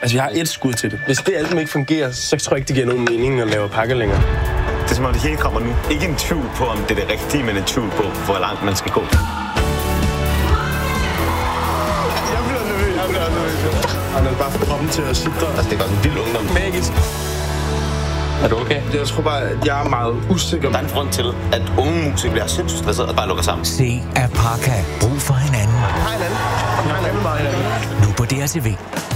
Altså, jeg har et skud til det. Hvis det album ikke fungerer, så tror jeg ikke, det giver nogen mening at lave pakker længere. Det er som om, det hele kommer nu. Ikke en tvivl på, om det er det rigtige, men en tvivl på, hvor langt man skal gå. Jeg bliver nervøs. Han er bare for kroppen til at sidde der. Altså, det er godt en vild ungdom. Magisk. Er du okay? Jeg tror bare, at jeg er meget usikker. Der er en grund til, at unge musikere bliver sindssygt stresset og bare lukker sammen. Se Apaka. Brug for hinanden. Hej hinanden. Nu på DRTV.